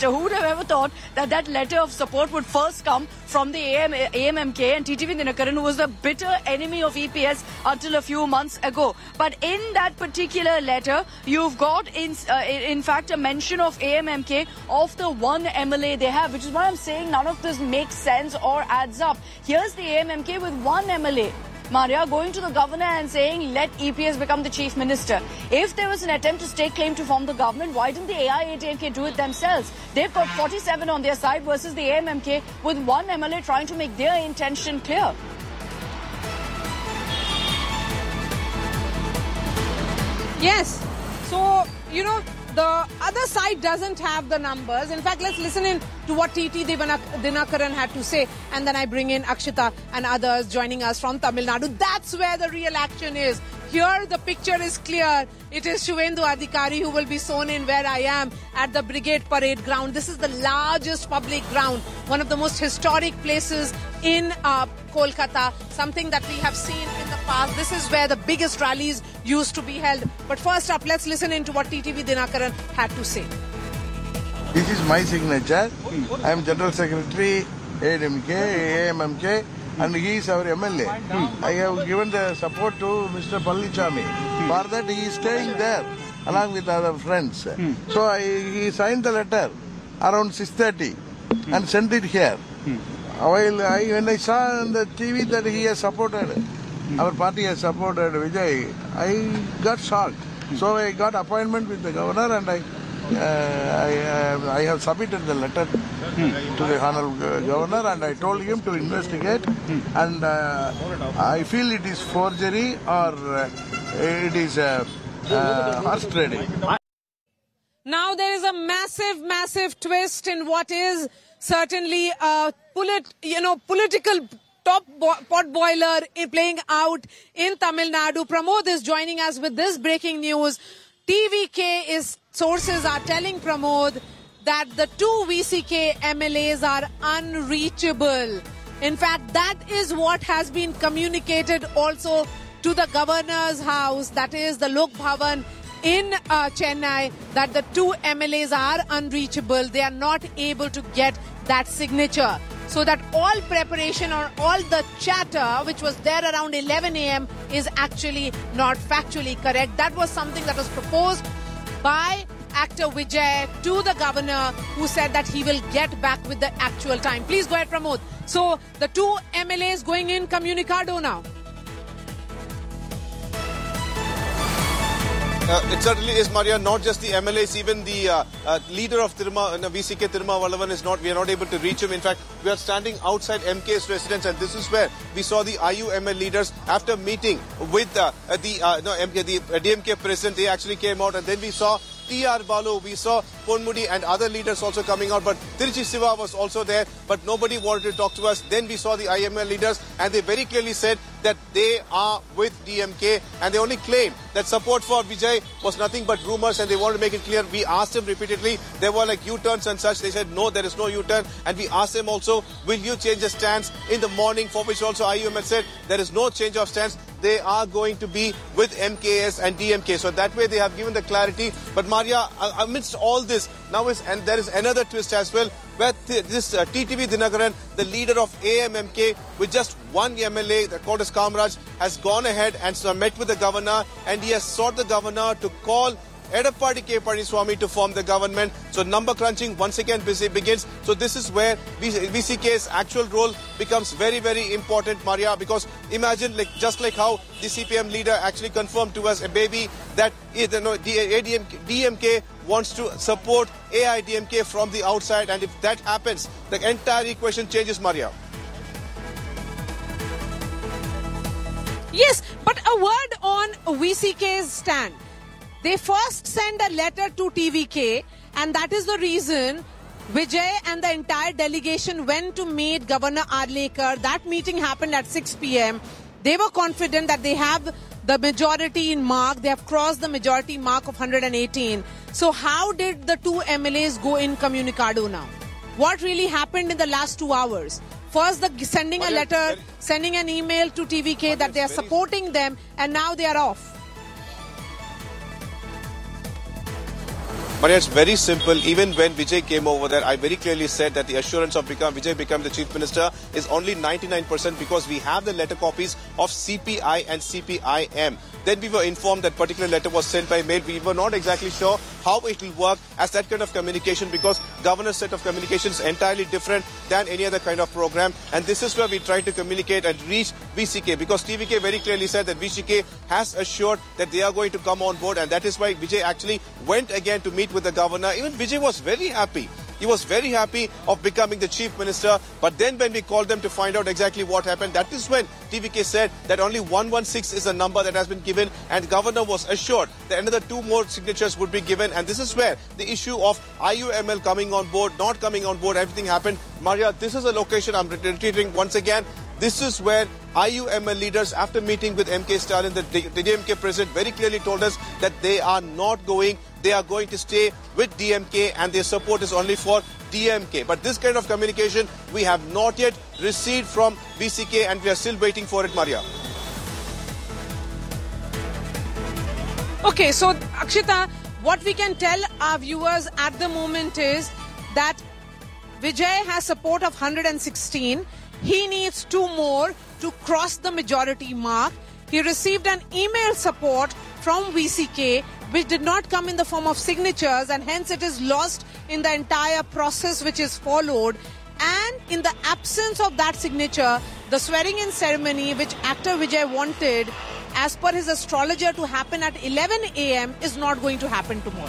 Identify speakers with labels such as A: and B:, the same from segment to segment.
A: minister. Who would have ever thought that that letter of support would first come from the AMMK and TTV Dinakaran, who was a bitter enemy of EPS until a few months ago. But in that particular letter, you've got in fact a mention of AMMK of the one MLA they have, which is why I'm saying none of this makes sense or adds up. Here's the AMMK with one MLA, Maria, going to the governor and saying, let EPS become the chief minister. If there was an attempt to stake claim to form the government, why didn't the AIADMK do it themselves? They've got 47 on their side versus the AMMK with one MLA trying to make their intention clear.
B: Yes. So, you know, the other side doesn't have the numbers. In fact, let's listen in to what TT Dinakaran had to say. And then I bring in Akshita and others joining us from Tamil Nadu. That's where the real action is. Here the picture is clear. It is Shuvendu Adhikari who will be shown in where I am at the Brigade Parade Ground. This is the largest public ground, one of the most historic places in Kolkata, something that we have seen in the past. This is where the biggest rallies used to be held. But first up, let's listen in to what TTV Dinakaran had to say.
C: This is my signature. I am General Secretary, AMMK, and he is our MLA. I have given the support to Mr. Palnichami. For that, he is staying there along with other friends. So he signed the letter around 6:30 and sent it here. While when I saw on the TV that he has supported, our party has supported Vijay, I got shocked. So I got appointment with the governor and I have submitted the letter to the honorable governor and I told him to investigate and I feel it is forgery or it is horse trading.
B: Now there is a massive twist in what is certainly a political top pot boiler playing out in Tamil Nadu. Pramod is joining us with this breaking news. Sources are telling Pramod that the two VCK MLAs are unreachable. In fact, that is what has been communicated also to the governor's house, that is the Lok Bhavan in Chennai, that the two MLAs are unreachable. They are not able to get that signature. So that all preparation or all the chatter which was there around 11 a.m. is actually not factually correct. That was something that was proposed by actor Vijay to the governor, who said that he will get back with the actual time. Please go ahead, Pramod. So the two MLAs going in communicado now.
D: It certainly is, Maria. Not just the MLAs, even the leader of VCK, Tiruma Vallavan, we are not able to reach him. In fact, we are standing outside MK's residence, and this is where we saw the IUML leaders after meeting with the DMK president. They actually came out, and then we saw T.R. Balu, we saw Ponmudi and other leaders also coming out, but Tiruchi Siva was also there, but nobody wanted to talk to us. Then we saw the IML leaders and they very clearly said that they are with DMK and they only claim that support for Vijay was nothing but rumors and they wanted to make it clear. We asked them repeatedly, there were like U-turns and such. They said, no, there is no U-turn. And we asked them also, will you change the stance in the morning, for which also IUML said there is no change of stance. They are going to be with MKS and DMK. So that way they have given the clarity. But Maria, amidst all this, now there is another twist as well, where this TTV Dinakaran, the leader of AMMK, with just one MLA, the Kotas Kamraj, has gone ahead and met with the governor, and he has sought the governor to call Edappadi K. Palaniswamy to form the government. So number crunching once again begins. So this is where VCK's actual role becomes very, very important, Maria, because imagine just like how the CPM leader actually confirmed to us, a baby, that DMK wants to support AIDMK from the outside, and if that happens, the entire equation changes, Maria.
B: Yes, but a word on VCK's stand. They first send a letter to TVK, and that is the reason Vijay and the entire delegation went to meet Governor Arlekar. That meeting happened at 6 p.m. They were confident that they have the majority in mark. They have crossed the majority mark of 118. So how did the two MLAs go in communicado now? What really happened in the last 2 hours? First, sending a letter, sending an email to TVK that they are supporting them, and now they are off.
D: Maria, it's very simple. Even when Vijay came over there, I very clearly said that the assurance of Vijay become the Chief Minister is only 99% because we have the letter copies of CPI and CPIM. Then we were informed that particular letter was sent by mail. We were not exactly sure how it will work as that kind of communication because governor's set of communication is entirely different than any other kind of program. And this is where we try to communicate and reach VCK because TVK very clearly said that VCK has assured that they are going to come on board, and that is why Vijay actually went again to meet with the governor. Even Vijay was very happy. He was very happy of becoming the Chief Minister. But then when we called them to find out exactly what happened, that is when TVK said that only 116 is the number that has been given, and Governor was assured that another 2 more signatures would be given. And this is where the issue of IUML coming on board, not coming on board, everything happened. Maria, this is a location, I'm reiterating once again, this is where IUML leaders, after meeting with MK Stalin, the DMK president very clearly told us that they are not going. They are going to stay with DMK and their support is only for DMK. But this kind of communication we have not yet received from VCK and we are still waiting for it, Maria.
B: Okay, so Akshita, what we can tell our viewers at the moment is that Vijay has support of 116. He needs 2 more to cross the majority mark. He received an email support from VCK which did not come in the form of signatures, and hence it is lost in the entire process which is followed. And in the absence of that signature, the swearing-in ceremony which actor Vijay wanted as per his astrologer to happen at 11 a.m. is not going to happen tomorrow.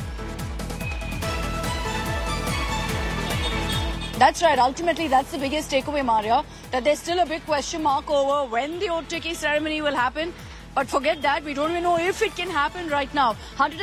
A: That's right. Ultimately, that's the biggest takeaway, Maria, that there's still a big question mark over when the oath-taking ceremony will happen. But forget that, we don't even know if it can happen right now.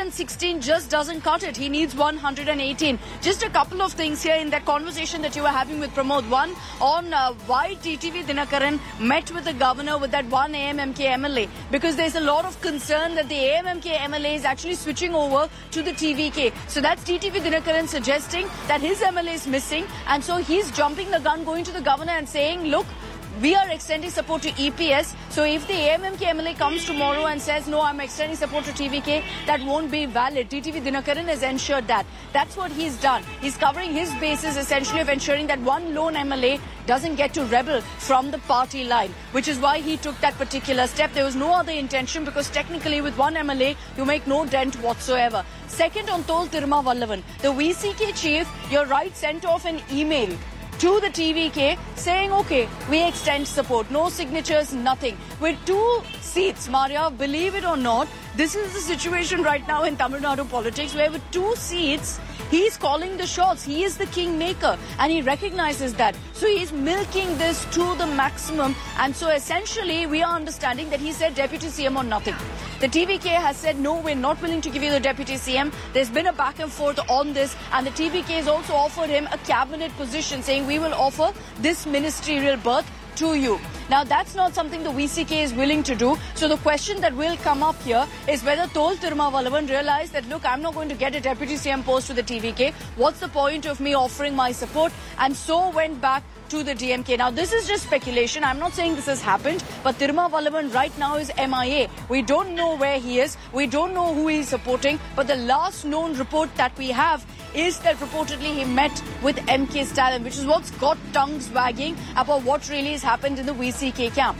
A: 116 just doesn't cut it. He needs 118. Just a couple of things here in that conversation that you were having with Pramod. One, on why TTV Dinakaran met with the governor with that one AMMK MLA. Because there's a lot of concern that the AMMK MLA is actually switching over to the TVK. So that's TTV Dinakaran suggesting that his MLA is missing. And so he's jumping the gun, going to the governor and saying, look, we are extending support to EPS. So if the AMMK MLA comes tomorrow and says, no, I'm extending support to TVK, that won't be valid. TTV Dinakaran has ensured that. That's what he's done. He's covering his bases essentially of ensuring that one lone MLA doesn't get to rebel from the party line, which is why he took that particular step. There was no other intention because technically with one MLA, you make no dent whatsoever. Second, on Tol Tirumavallavan, the VCK chief, you're right, sent off an email to the TVK saying, okay, we extend support. No signatures, nothing. With 2 seats, Maria, believe it or not, this is the situation right now in Tamil Nadu politics where with 2 seats, he's calling the shots. He is the kingmaker and he recognizes that. So he's milking this to the maximum. And so essentially, we are understanding that he said Deputy CM or nothing. The TVK has said, no, we're not willing to give you the Deputy CM. There's been a back and forth on this. And the TVK has also offered him a cabinet position saying we will offer this ministerial berth to you. Now, that's not something the VCK is willing to do. So the question that will come up here is whether Tol Tirumavallavan realized that, look, I'm not going to get a Deputy CM post to the TVK. What's the point of me offering my support? And so went back to the DMK. Now, this is just speculation. I'm not saying this has happened, but Tirumavallavan right now is MIA. We don't know where he is. We don't know who he's supporting. But the last known report that we have is that reportedly he met with MK Stalin, which is what's got tongues wagging about what really has happened in the VCK camp.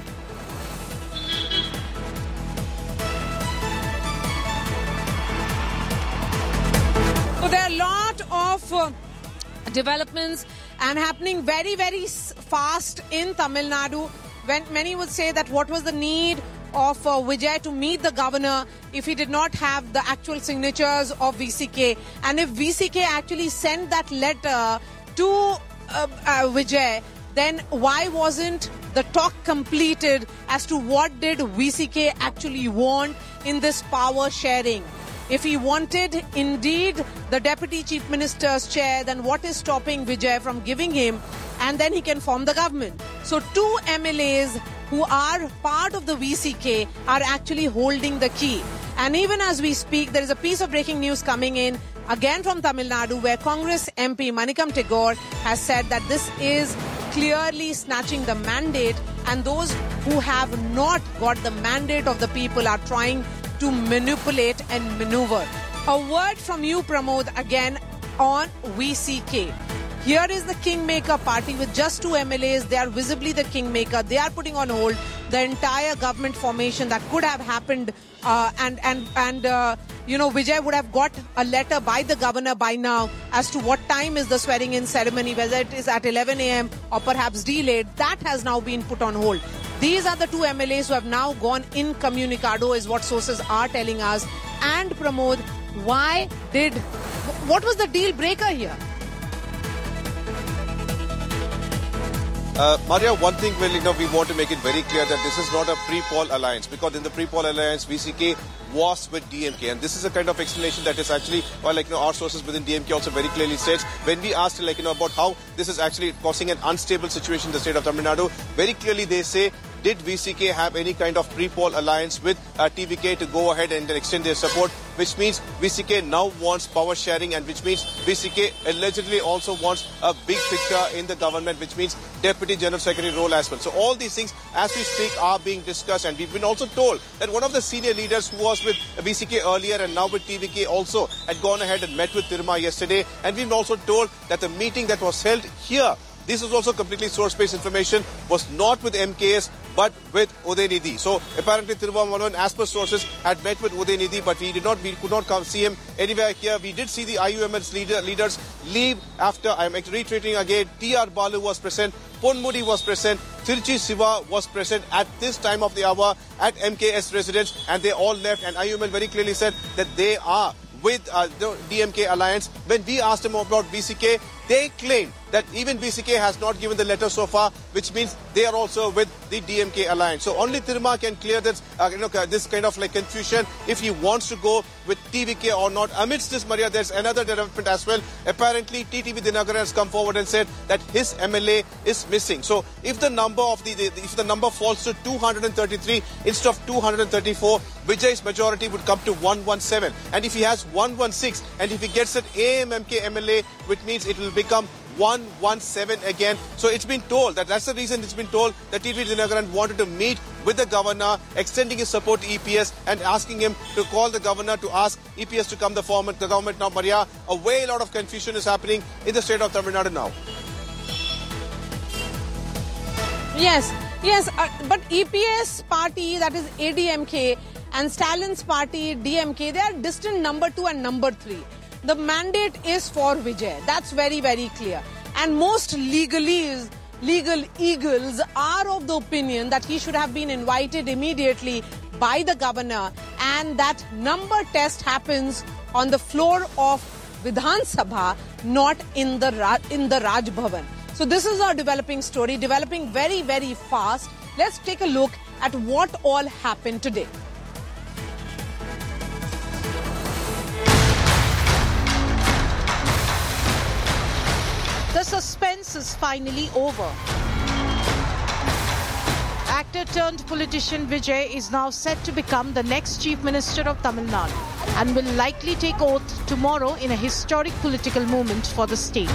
B: So there are a lot of developments and happening very, very fast in Tamil Nadu. When many would say that what was the need of Vijay to meet the governor if he did not have the actual signatures of VCK, and if VCK actually sent that letter to Vijay, then why wasn't the talk completed as to what did VCK actually want in this power sharing? If he wanted indeed the Deputy Chief Minister's chair, then what is stopping Vijay from giving him, and then he can form the government? So 2 MLAs who are part of the VCK are actually holding the key. And even as we speak, there is a piece of breaking news coming in again from Tamil Nadu, where Congress MP Manikam Tagore has said that this is clearly snatching the mandate, and those who have not got the mandate of the people are trying to manipulate and maneuver. A word from you, Pramod, again on VCK. Here is the Kingmaker party with just 2 MLAs. They are visibly the Kingmaker. They are putting on hold the entire government formation that could have happened. Vijay would have got a letter by the governor by now as to what time is the swearing-in ceremony, whether it is at 11 a.m. or perhaps delayed. That has now been put on hold. These are the 2 MLAs who have now gone incommunicado, is what sources are telling us. And Pramod, what was the deal breaker here?
D: Maria, one thing we want to make it very clear that this is not a pre-poll alliance, because in the pre-poll alliance, VCK was with DMK, and this is a kind of explanation that is actually, our sources within DMK also very clearly states. When we asked, about how this is actually causing an unstable situation in the state of Tamil Nadu, very clearly they say, did VCK have any kind of pre-poll alliance with TVK to go ahead and extend their support, which means VCK now wants power sharing, and which means VCK allegedly also wants a big picture in the government, which means Deputy General Secretary role as well. So all these things, as we speak, are being discussed, and we've been also told that one of the senior leaders who was with VCK earlier and now with TVK also had gone ahead and met with Tiruma yesterday, and we've also told that the meeting that was held here, this is also completely source-based information, was not with MKS but with Udayanidhi. So apparently Tiruvamalavan, as per sources, had met with Udayanidhi, but we could not come see him anywhere here. We did see the IUML's leaders leave after, I'm reiterating again, T.R. Balu was present, Ponmudi was present, Tiruchi Siva was present at this time of the hour at MKS residence, and they all left, and IUML very clearly said that they are with the DMK alliance. When we asked them about VCK, they claim that even VCK has not given the letter so far, which means they are also with the DMK alliance. So only Tiruma can clear this, this kind of confusion if he wants to go with TVK or not. Amidst this, Maria, there's another development as well. Apparently, TTV Dinakaran has come forward and said that his MLA is missing. So if the number of if the number falls to 233 instead of 234, Vijay's majority would come to 117. And if he has 116, and if he gets an AMMK MLA, which means it will become 117 again. So it's been told that's the reason it's been told that TTV Dinakaran wanted to meet with the governor, extending his support to EPS and asking him to call the governor to ask EPS to come the government now. Maria, a lot of confusion is happening in the state of Tamil Nadu now.
B: Yes, but EPS party, that is ADMK, and Stalin's party, DMK, they are distant number 2 and number 3. The mandate is for Vijay. That's very, very clear. And most legal eagles are of the opinion that he should have been invited immediately by the governor, and that number test happens on the floor of Vidhan Sabha, not in the Raj Bhavan. So this is our developing story, developing very, very fast. Let's take a look at what all happened today.
E: The suspense is finally over. Actor turned politician Vijay is now set to become the next Chief Minister of Tamil Nadu and will likely take oath tomorrow in a historic political moment for the state.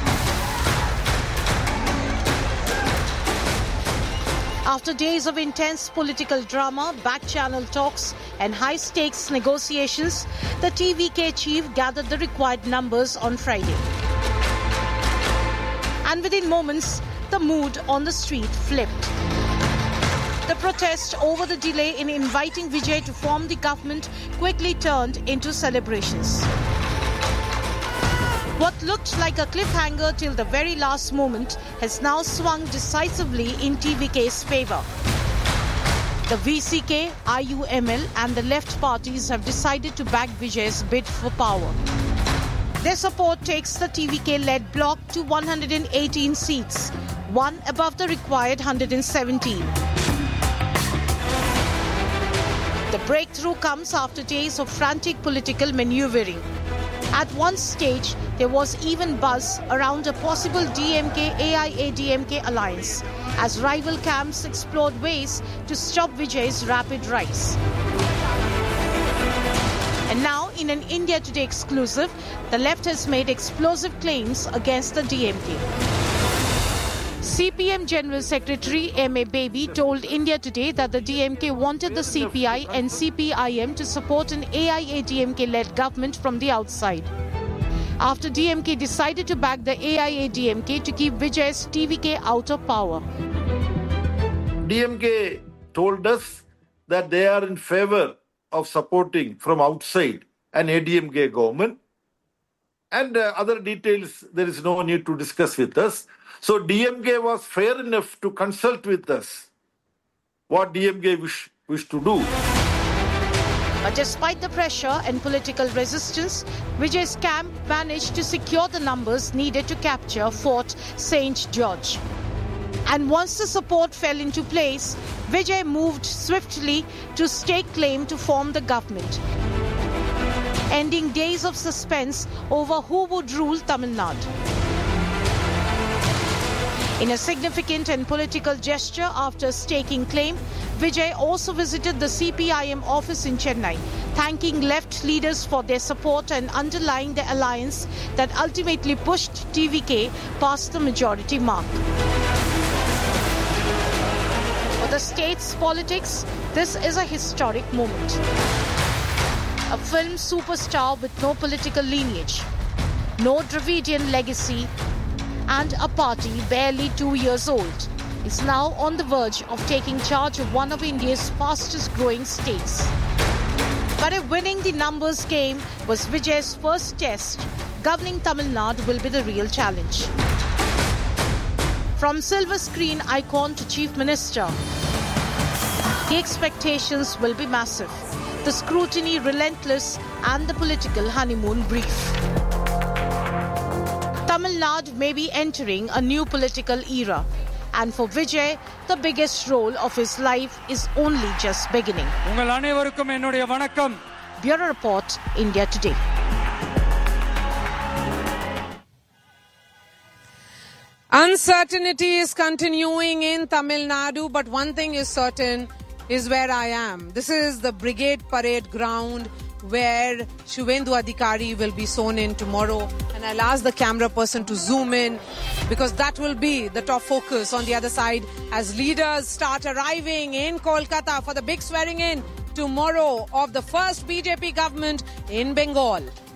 E: After days of intense political drama, back-channel talks and high-stakes negotiations, the TVK chief gathered the required numbers on Friday. And within moments, the mood on the street flipped. The protest over the delay in inviting Vijay to form the government quickly turned into celebrations. What looked like a cliffhanger till the very last moment has now swung decisively in TVK's favour. The VCK, IUML and the left parties have decided to back Vijay's bid for power. Their support takes the TVK-led bloc to 118 seats, one above the required 117. The breakthrough comes after days of frantic political manoeuvring. At one stage, there was even buzz around a possible DMK-AIA-DMK alliance as rival camps explored ways to stop Vijay's rapid rise. And now, in an India Today exclusive, the left has made explosive claims against the DMK. CPM General Secretary M.A. Baby told India Today that the DMK wanted the CPI and CPIM to support an AIADMK-led government from the outside, after DMK decided to back the AIADMK to keep Vijay's TVK out of power.
F: DMK told us that they are in favor of supporting from outside an ADMK government, and other details there is no need to discuss with us. So DMK was fair enough to consult with us what DMK wish to do.
E: But despite the pressure and political resistance, Vijay's camp managed to secure the numbers needed to capture Fort St. George. And once the support fell into place, Vijay moved swiftly to stake claim to form the government, ending days of suspense over who would rule Tamil Nadu. In a significant and political gesture after staking claim, Vijay also visited the CPIM office in Chennai, thanking left leaders for their support and underlying the alliance that ultimately pushed TVK past the majority mark. For the state's politics, this is a historic moment. A film superstar with no political lineage, no Dravidian legacy, and a party barely 2 years old is now on the verge of taking charge of one of India's fastest growing states. But if winning the numbers game was Vijay's first test, governing Tamil Nadu will be the real challenge. From silver screen icon to chief minister, the expectations will be massive, the scrutiny relentless, and the political honeymoon brief. Tamil Nadu may be entering a new political era, and for Vijay, the biggest role of his life is only just beginning. Bureau Report, India Today.
B: Uncertainty is continuing in Tamil Nadu, but one thing is certain, is where I am. This is the Brigade Parade ground where Shuvendu Adhikari will be sworn in tomorrow. And I'll ask the camera person to zoom in, because that will be the top focus on the other side as leaders start arriving in Kolkata for the big swearing in tomorrow of the first BJP government in Bengal.